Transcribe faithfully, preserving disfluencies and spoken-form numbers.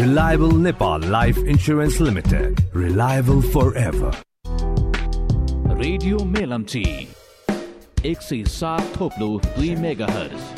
Reliable Nepal Life Insurance Limited. Reliable forever. Radio Melamchi एक सय सात थोप्लो दुई मेगा हर्ज